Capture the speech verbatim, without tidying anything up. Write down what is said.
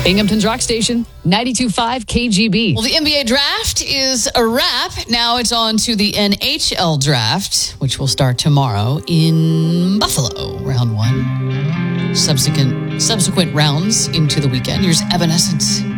Binghamton's Rock Station, ninety-two point five K G B. Well, the N B A draft is a wrap. Now it's on to the N H L draft, which will start tomorrow in Buffalo, round one. Subsequent subsequent rounds into the weekend. Here's Evanescence.